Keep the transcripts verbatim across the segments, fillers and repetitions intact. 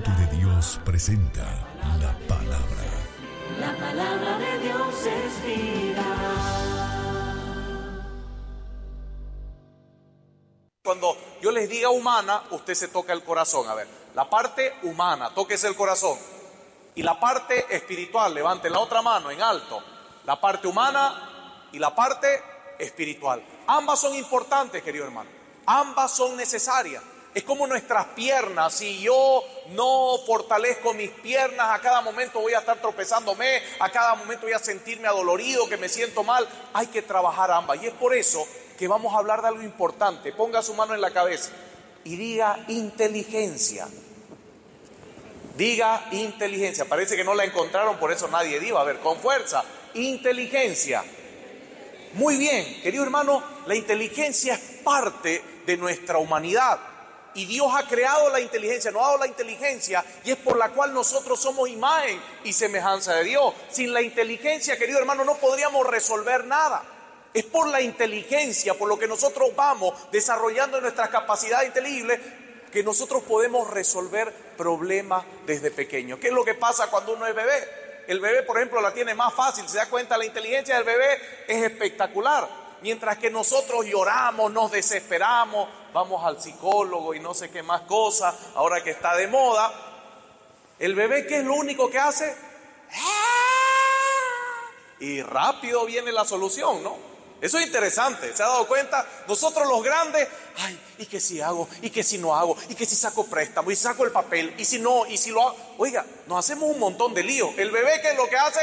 Espíritu de Dios presenta la palabra. La palabra de Dios es vida. Cuando yo les diga humana, usted se toca el corazón. A ver, la parte humana, tóquese el corazón. Y la parte espiritual, levante la otra mano en alto. La parte humana y la parte espiritual. Ambas son importantes, querido hermano. Ambas son necesarias. Es como nuestras piernas. Si yo no fortalezco mis piernas, a cada momento voy a estar tropezándome, a cada momento voy a sentirme adolorido, que me siento mal. Hay que trabajar ambas. Y es por eso que vamos a hablar de algo importante. Ponga su mano en la cabeza y diga inteligencia. Diga inteligencia. Parece que no la encontraron, por eso nadie dijo. A ver, con fuerza. Inteligencia. Muy bien, querido hermano, la inteligencia es parte de nuestra humanidad. Y Dios ha creado la inteligencia, nos ha dado la inteligencia, y es por la cual nosotros somos imagen y semejanza de Dios. Sin la inteligencia, querido hermano, no podríamos resolver nada. Es por la inteligencia, por lo que nosotros vamos desarrollando nuestras capacidades inteligibles, que nosotros podemos resolver problemas desde pequeños. ¿Qué es lo que pasa cuando uno es bebé? El bebé, por ejemplo, la tiene más fácil. Se da cuenta, la inteligencia del bebé es espectacular. Mientras que nosotros lloramos, nos desesperamos, vamos al psicólogo y no sé qué más cosas, ahora que está de moda. El bebé, ¿qué es lo único que hace? Y rápido viene la solución, ¿no? Eso es interesante, ¿se ha dado cuenta? Nosotros los grandes, ay, ¿y qué si hago? ¿Y qué si no hago? ¿Y qué si saco préstamo? ¿Y saco el papel? ¿Y si no? ¿Y si lo hago? Oiga, nos hacemos un montón de lío. El bebé, ¿qué es lo que hace?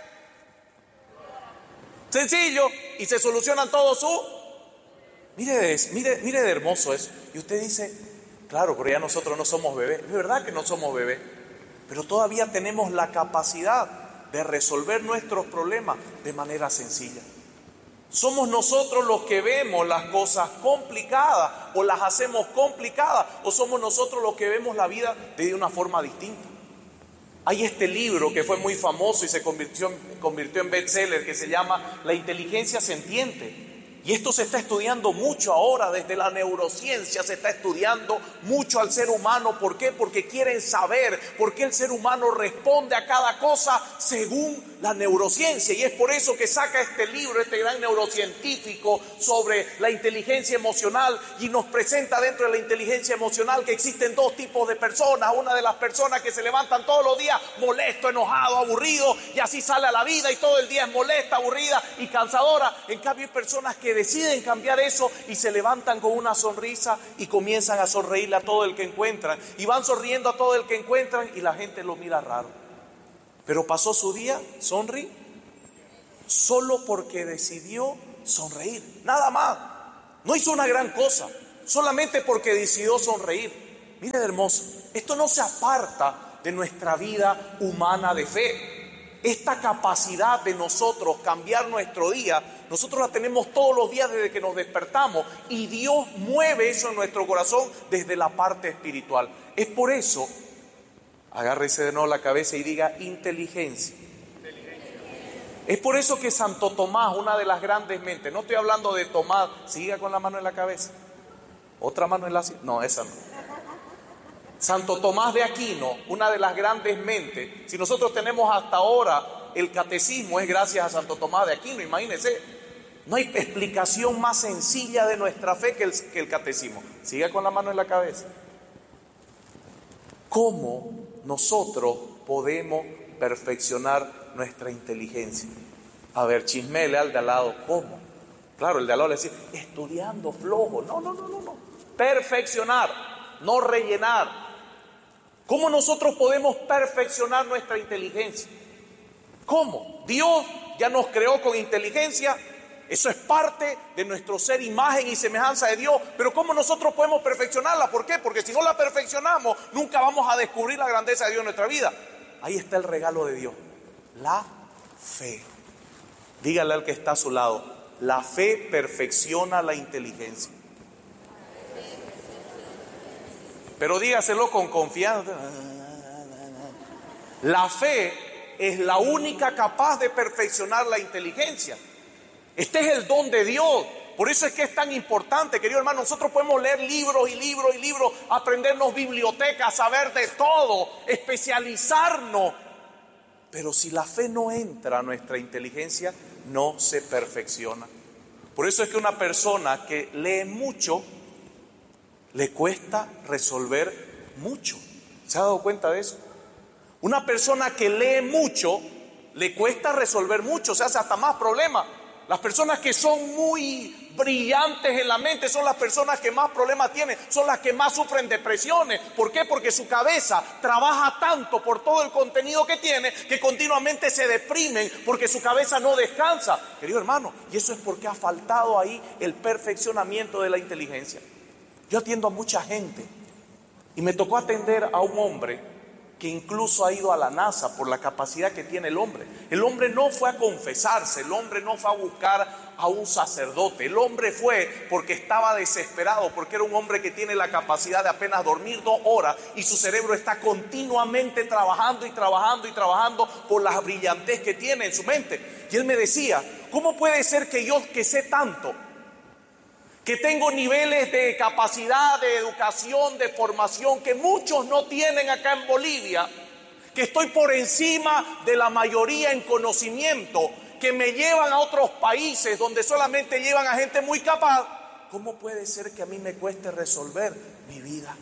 Sencillo, y se solucionan todos su... Mire, mire, mire de hermoso eso. Y usted dice, claro, pero ya nosotros no somos bebés. Es verdad que no somos bebés, pero todavía tenemos la capacidad de resolver nuestros problemas de manera sencilla. Somos nosotros los que vemos las cosas complicadas o las hacemos complicadas, o somos nosotros los que vemos la vida de una forma distinta. Hay este libro que fue muy famoso y se convirtió, convirtió en bestseller, que se llama La inteligencia sentiente. Y esto se está estudiando mucho ahora, desde la neurociencia se está estudiando mucho al ser humano. ¿Por qué? Porque quieren saber por qué el ser humano responde a cada cosa según la neurociencia. Y es por eso que saca este libro, este gran neurocientífico, sobre la inteligencia emocional, y nos presenta dentro de la inteligencia emocional que existen dos tipos de personas. Una de las personas que se levantan todos los días molesto, enojado, aburrido, y así sale a la vida y todo el día es molesta, aburrida y cansadora. En cambio hay personas que deciden cambiar eso y se levantan con una sonrisa y comienzan a sonreírle a todo el que encuentran, y van sonriendo a todo el que encuentran, y la gente lo mira raro. Pero pasó su día, sonríe, solo porque decidió sonreír, nada más. No hizo una gran cosa, solamente porque decidió sonreír. Mire de hermoso, esto no se aparta de nuestra vida humana de fe. Esta capacidad de nosotros cambiar nuestro día, nosotros la tenemos todos los días desde que nos despertamos, y Dios mueve eso en nuestro corazón desde la parte espiritual. Es por eso, agárrese de nuevo la cabeza y diga inteligencia. Es por eso que Santo Tomás, una de las grandes mentes, no estoy hablando de Tomás, siga con la mano en la cabeza, otra mano en la... no, esa no. Santo Tomás de Aquino, una de las grandes mentes. Si nosotros tenemos hasta ahora el catecismo, es gracias a Santo Tomás de Aquino, imagínense. No hay explicación más sencilla de nuestra fe que el, que el catecismo. Siga con la mano en la cabeza. ¿Cómo nosotros podemos perfeccionar nuestra inteligencia? A ver, chismele al de al lado, ¿cómo? Claro, el de al lado le dice, estudiando flojo. No, no, no, no, no. Perfeccionar, no rellenar. ¿Cómo nosotros podemos perfeccionar nuestra inteligencia? ¿Cómo? Dios ya nos creó con inteligencia. Eso es parte de nuestro ser, imagen y semejanza de Dios. Pero ¿cómo nosotros podemos perfeccionarla? ¿Por qué? Porque si no la perfeccionamos, nunca vamos a descubrir la grandeza de Dios en nuestra vida. Ahí está el regalo de Dios, la fe. Dígale al que está a su lado, la fe perfecciona la inteligencia. Pero dígaselo con confianza. La fe es la única capaz de perfeccionar la inteligencia. Este es el don de Dios. Por eso es que es tan importante, querido hermano. Nosotros podemos leer libros y libros y libros, aprendernos bibliotecas, saber de todo, especializarnos. Pero si la fe no entra a nuestra inteligencia, no se perfecciona. Por eso es que una persona que lee mucho, le cuesta resolver mucho. ¿Se ha dado cuenta de eso? Una persona que lee mucho, le cuesta resolver mucho, se hace hasta más problema. Las personas que son muy brillantes en la mente son las personas que más problemas tienen, son las que más sufren depresiones. ¿Por qué? Porque su cabeza trabaja tanto por todo el contenido que tiene que continuamente se deprimen porque su cabeza no descansa. Querido hermano, y eso es porque ha faltado ahí el perfeccionamiento de la inteligencia. Yo atiendo a mucha gente y me tocó atender a un hombre que incluso ha ido a la NASA por la capacidad que tiene el hombre. El hombre no fue a confesarse, el hombre no fue a buscar a un sacerdote, el hombre fue porque estaba desesperado, porque era un hombre que tiene la capacidad de apenas dormir dos horas y su cerebro está continuamente trabajando y trabajando y trabajando por la brillantez que tiene en su mente. Y él me decía, ¿cómo puede ser que yo que sé tanto, que tengo niveles de capacidad, de educación, de formación que muchos no tienen acá en Bolivia, que estoy por encima de la mayoría en conocimiento, que me llevan a otros países donde solamente llevan a gente muy capaz? ¿Cómo puede ser que a mí me cueste resolver mi vida?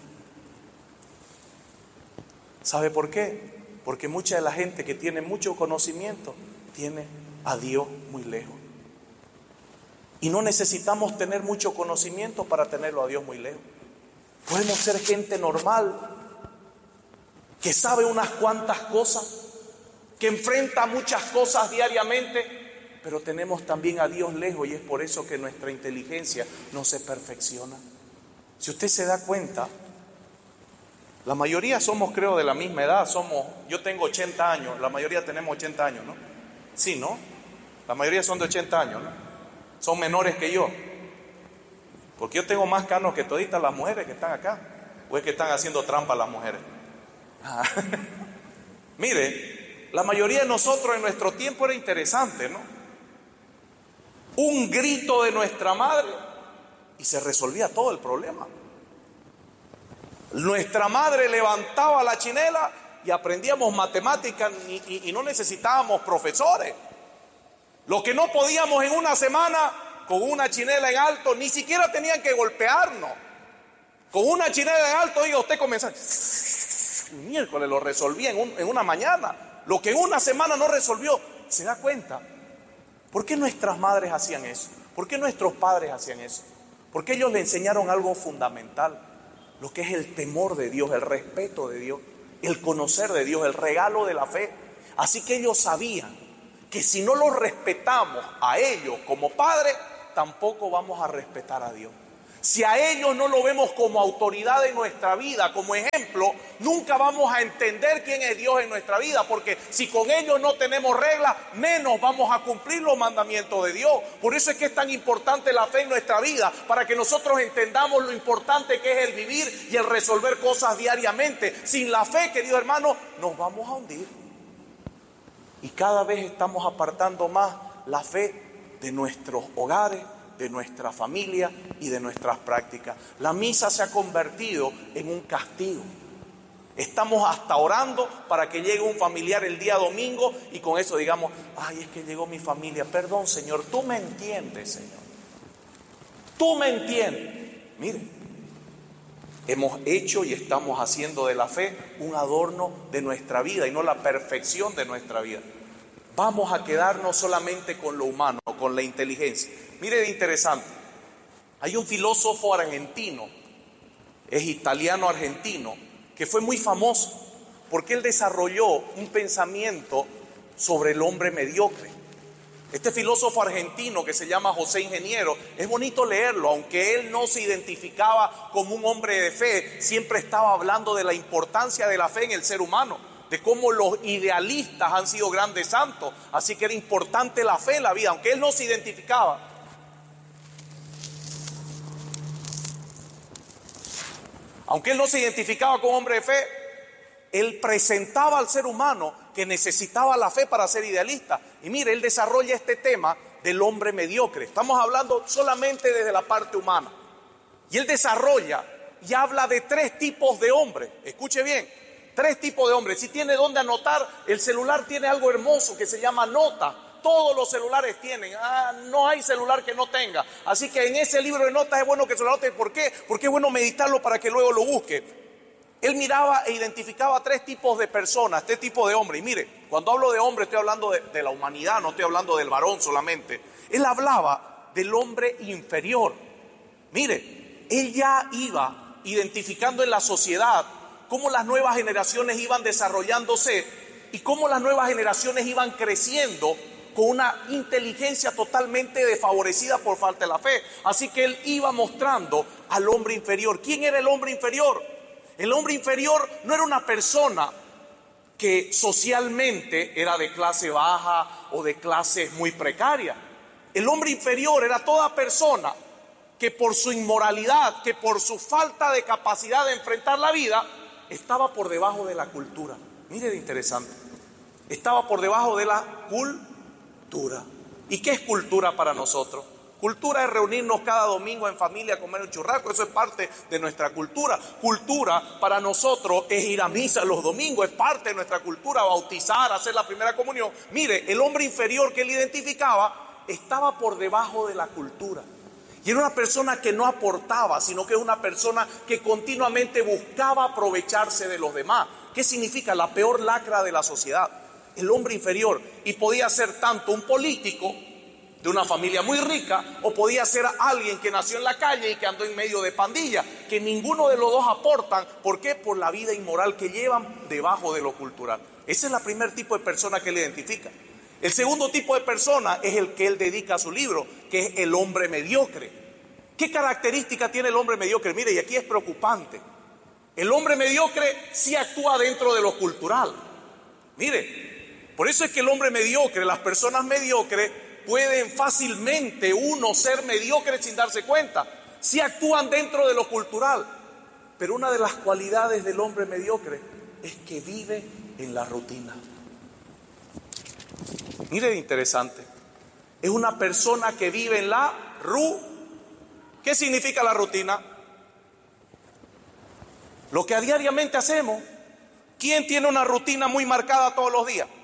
¿Sabe por qué? Porque mucha de la gente que tiene mucho conocimiento tiene a Dios muy lejos. Y no necesitamos tener mucho conocimiento para tenerlo a Dios muy lejos. Podemos ser gente normal, que sabe unas cuantas cosas, que enfrenta muchas cosas diariamente, pero tenemos también a Dios lejos y es por eso que nuestra inteligencia no se perfecciona. Si usted se da cuenta, la mayoría somos, creo, de la misma edad. Somos, yo tengo ochenta años, la mayoría tenemos ochenta años, ¿no? Sí, ¿no? La mayoría son de ochenta años, ¿no? Son menores que yo, porque yo tengo más canos que toditas las mujeres que están acá. ¿O es que están haciendo trampa las mujeres? Ah. Mire, la mayoría de nosotros en nuestro tiempo era interesante, ¿no? Un grito de nuestra madre y se resolvía todo el problema. Nuestra madre levantaba la chinela y aprendíamos matemáticas y, y, y no necesitábamos profesores. Lo que no podíamos en una semana, con una chinela en alto, ni siquiera tenían que golpearnos. Con una chinela en alto, diga, usted comenzaba, miércoles lo resolvía en, un, en una mañana. Lo que en una semana no resolvió, ¿se da cuenta? ¿Por qué nuestras madres hacían eso? ¿Por qué nuestros padres hacían eso? Porque ellos le enseñaron algo fundamental, lo que es el temor de Dios, el respeto de Dios, el conocer de Dios, el regalo de la fe. Así que ellos sabían que si no los respetamos a ellos como padres, tampoco vamos a respetar a Dios. Si a ellos no lo vemos como autoridad en nuestra vida, como ejemplo, nunca vamos a entender quién es Dios en nuestra vida, porque si con ellos no tenemos reglas, menos vamos a cumplir los mandamientos de Dios. Por eso es que es tan importante la fe en nuestra vida, para que nosotros entendamos lo importante que es el vivir y el resolver cosas diariamente. Sin la fe, querido hermano, nos vamos a hundir. Y cada vez estamos apartando más la fe de nuestros hogares, de nuestra familia y de nuestras prácticas. La misa se ha convertido en un castigo. Estamos hasta orando para que llegue un familiar el día domingo y con eso digamos, ay, es que llegó mi familia. Perdón, Señor, tú me entiendes, Señor. Tú me entiendes. Mire, hemos hecho y estamos haciendo de la fe un adorno de nuestra vida y no la perfección de nuestra vida. Vamos a quedarnos solamente con lo humano, con la inteligencia. Mire de interesante, hay un filósofo argentino, es italiano-argentino, que fue muy famoso porque él desarrolló un pensamiento sobre el hombre mediocre. Este filósofo argentino que se llama José Ingeniero, es bonito leerlo, aunque él no se identificaba como un hombre de fe, siempre estaba hablando de la importancia de la fe en el ser humano, de cómo los idealistas han sido grandes santos, así que era importante la fe en la vida, aunque él no se identificaba. Aunque él no se identificaba como hombre de fe, él presentaba al ser humano que necesitaba la fe para ser idealista. Y mire, él desarrolla este tema del hombre mediocre. Estamos hablando solamente desde la parte humana. Y él desarrolla y habla de tres tipos de hombres. Escuche bien, tres tipos de hombres. Si tiene dónde anotar, el celular tiene algo hermoso que se llama nota. Todos los celulares tienen, ah, no hay celular que no tenga. Así que en ese libro de notas es bueno que se lo anote. ¿Por qué? Porque es bueno meditarlo para que luego lo busque. Él miraba e identificaba tres tipos de personas, tres tipos de hombres. Y mire, cuando hablo de hombre estoy hablando de, de la humanidad, no estoy hablando del varón solamente. Él hablaba del hombre inferior. Mire, él ya iba identificando en la sociedad cómo las nuevas generaciones iban desarrollándose y cómo las nuevas generaciones iban creciendo con una inteligencia totalmente desfavorecida por falta de la fe. Así que él iba mostrando al hombre inferior. ¿Quién era el hombre inferior? El hombre inferior no era una persona que socialmente era de clase baja o de clase muy precaria. El hombre inferior era toda persona que por su inmoralidad, que por su falta de capacidad de enfrentar la vida, estaba por debajo de la cultura. Mire de interesante. Estaba por debajo de la cultura. ¿Y qué es cultura para nosotros? Cultura es reunirnos cada domingo en familia a comer un churrasco, eso es parte de nuestra cultura. Cultura para nosotros es ir a misa los domingos, es parte de nuestra cultura, bautizar, hacer la primera comunión. Mire, el hombre inferior que él identificaba estaba por debajo de la cultura. Y era una persona que no aportaba, sino que es una persona que continuamente buscaba aprovecharse de los demás. ¿Qué significa? La peor lacra de la sociedad. El hombre inferior, y podía ser tanto un político de una familia muy rica, o podía ser alguien que nació en la calle y que andó en medio de pandillas, que ninguno de los dos aportan. ¿Por qué? Por la vida inmoral que llevan debajo de lo cultural. Ese es el primer tipo de persona que él identifica. El segundo tipo de persona es el que él dedica a su libro, que es el hombre mediocre. ¿Qué característica tiene el hombre mediocre? Mire, y aquí es preocupante. El hombre mediocre sí actúa dentro de lo cultural. Mire, por eso es que el hombre mediocre, las personas mediocres, pueden fácilmente uno ser mediocre sin darse cuenta. Sí actúan dentro de lo cultural, pero una de las cualidades del hombre mediocre es que vive en la rutina. Mire, interesante. Es una persona que vive en la rutina. ¿Qué significa la rutina? Lo que a diariamente hacemos. ¿Quién tiene una rutina muy marcada todos los días?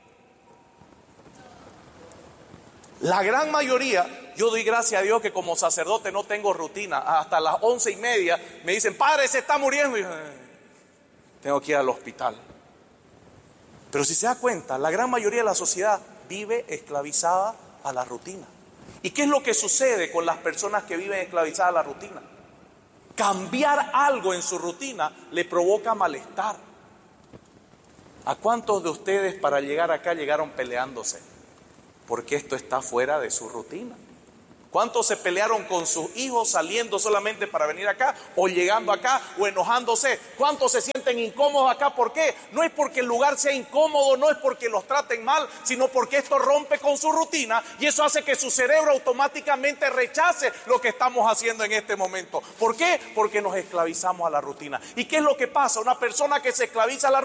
La gran mayoría. Yo doy gracias a Dios que como sacerdote no tengo rutina. Hasta las once y media me dicen, padre, se está muriendo. Y yo, tengo que ir al hospital. Pero si se da cuenta, la gran mayoría de la sociedad vive esclavizada a la rutina. ¿Y qué es lo que sucede con las personas que viven esclavizadas a la rutina? Cambiar algo en su rutina le provoca malestar. ¿A cuántos de ustedes para llegar acá llegaron peleándose? Porque esto está fuera de su rutina. ¿Cuántos se pelearon con sus hijos saliendo solamente para venir acá o llegando acá o enojándose? ¿Cuántos se sienten incómodos acá? ¿Por qué? No es porque el lugar sea incómodo, no es porque los traten mal, sino porque esto rompe con su rutina y eso hace que su cerebro automáticamente rechace lo que estamos haciendo en este momento. ¿Por qué? Porque nos esclavizamos a la rutina. ¿Y qué es lo que pasa? Una persona que se esclaviza a la